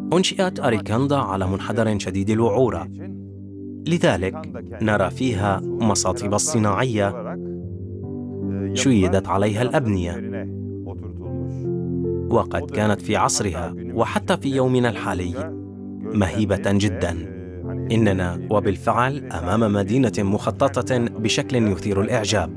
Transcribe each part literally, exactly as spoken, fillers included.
أنشئت أريكاندا على منحدر شديد الوعورة، لذلك نرى فيها مصاطب الصناعية شيدت عليها الأبنية، وقد كانت في عصرها وحتى في يومنا الحالي مهيبة جدا. إننا وبالفعل أمام مدينة مخططة بشكل يثير الإعجاب.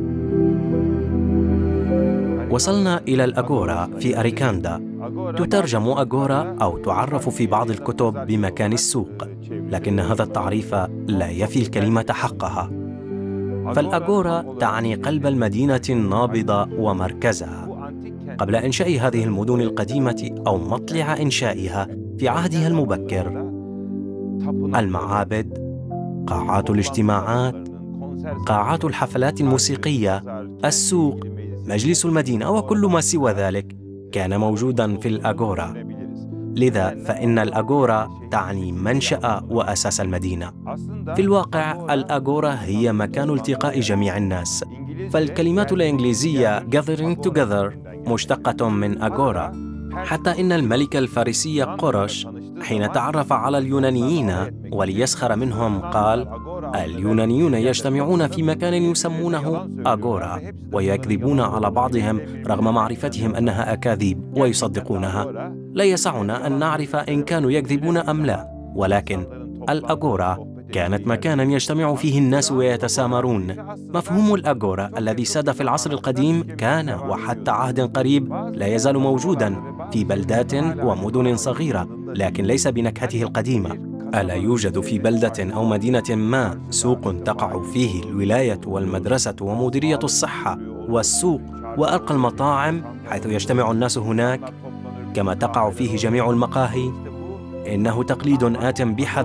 وصلنا إلى الأغورا في أريكاندا. تترجم أغورا أو تعرف في بعض الكتب بمكان السوق، لكن هذا التعريف لا يفي الكلمة حقها، فالأغورا تعني قلب المدينة النابضة ومركزها. قبل إنشاء هذه المدن القديمة أو مطلع إنشائها في عهدها المبكر، المعابد، قاعات الاجتماعات، قاعات الحفلات الموسيقية، السوق، مجلس المدينة وكل ما سوى ذلك كان موجوداً في الأغورا. لذا فإن الأغورا تعني منشأ وأساس المدينة. في الواقع الأغورا هي مكان التقاء جميع الناس، فالكلمات الإنجليزية gathering together مشتقة من أغورا. حتى إن الملك الفارسي قرش حين تعرف على اليونانيين وليسخر منهم قال: اليونانيون يجتمعون في مكان يسمونه أغورا ويكذبون على بعضهم رغم معرفتهم أنها أكاذيب ويصدقونها. لا يسعنا أن نعرف إن كانوا يكذبون أم لا، ولكن الأغورا كانت مكانا يجتمع فيه الناس ويتسامرون. مفهوم الأغورا الذي ساد في العصر القديم كان وحتى عهد قريب لا يزال موجودا في بلدات ومدن صغيرة، لكن ليس بنكهته القديمة. ألا يوجد في بلدة أو مدينة ما سوق تقع فيه الولاية والمدرسة ومديرية الصحة والسوق وأرقى المطاعم حيث يجتمع الناس هناك كما تقع فيه جميع المقاهي؟ إنه تقليد آت بحذر